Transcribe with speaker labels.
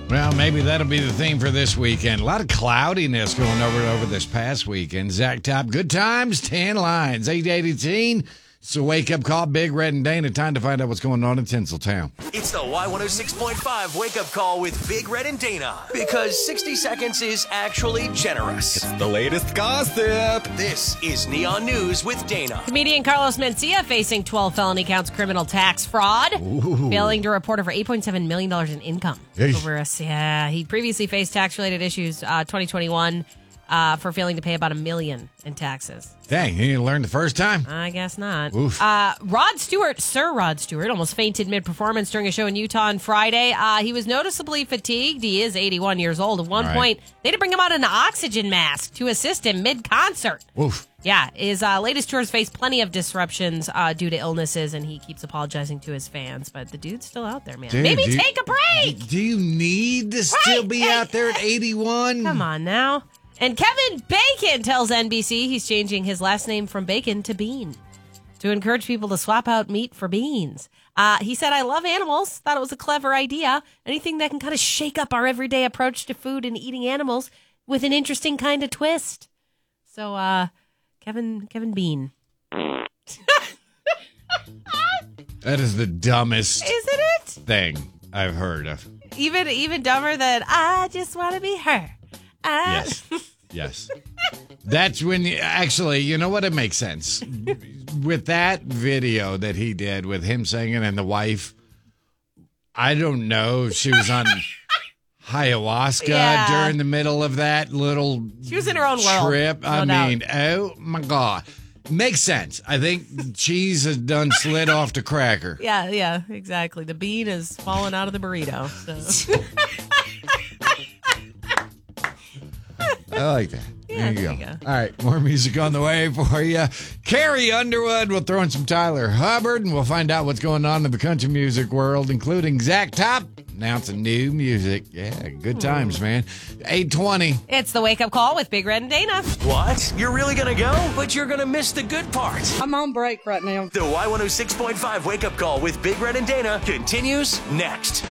Speaker 1: Well, maybe that'll be the theme for this weekend. A lot of cloudiness going over this past weekend. Zach Top, good times, 10 lines, 8:18. It's a wake-up call, Big Red and Dana. Time to find out what's going on in Tinseltown.
Speaker 2: It's the Y106.5 wake-up call with Big Red and Dana. Because 60 seconds is actually generous.
Speaker 3: The latest gossip.
Speaker 2: This is Neon News with Dana.
Speaker 4: Comedian Carlos Mencia facing 12 felony counts of criminal tax fraud, failing to report over $8.7 million in income. He previously faced tax-related issues 2021 for failing to pay about $1 million in taxes.
Speaker 1: Dang, you didn't learn the first time?
Speaker 4: I guess not.
Speaker 1: Oof.
Speaker 4: Sir Rod Stewart, almost fainted mid-performance during a show in Utah on Friday. He was noticeably fatigued. He is 81 years old. At one point, they had to bring him out an oxygen mask to assist him mid-concert.
Speaker 1: Oof.
Speaker 4: Yeah, his latest tours faced plenty of disruptions due to illnesses, and he keeps apologizing to his fans. But the dude's still out there, man.
Speaker 1: Dude,
Speaker 4: Maybe take a break.
Speaker 1: Do you need to still be out there at 81?
Speaker 4: Come on now. And Kevin Bacon tells NBC he's changing his last name from Bacon to Bean to encourage people to swap out meat for beans. He said, I love animals. Thought it was a clever idea. Anything that can kind of shake up our everyday approach to food and eating animals with an interesting kind of twist. So, Kevin Bean.
Speaker 1: That is the dumbest
Speaker 4: Isn't it?
Speaker 1: thing I've heard of.
Speaker 4: Even dumber than, I just want to be her.
Speaker 1: Yes. That's when, actually, you know what? It makes sense. With that video that he did with him singing and the wife, I don't know if she was on ayahuasca during the middle of that little
Speaker 4: She was in her own world.
Speaker 1: trip.
Speaker 4: No
Speaker 1: I
Speaker 4: doubt.
Speaker 1: mean, oh my God. Makes sense. I think cheese has done slid off the cracker.
Speaker 4: Yeah, exactly. The bean has fallen out of the burrito. So.
Speaker 1: I like that.
Speaker 4: Yeah,
Speaker 1: there you
Speaker 4: there
Speaker 1: go.
Speaker 4: you go.
Speaker 1: All right, more music on the way for you. Carrie Underwood. We'll throw in some Tyler Hubbard, and we'll find out what's going on in the country music world, including Zach Top announcing new music. Yeah, good times, man. 8:20.
Speaker 4: It's the wake-up call with Big Red and Dana.
Speaker 2: What? You're really going to go? But you're going to miss the good part.
Speaker 5: I'm on break right now.
Speaker 2: The Y106.5 wake-up call with Big Red and Dana continues next.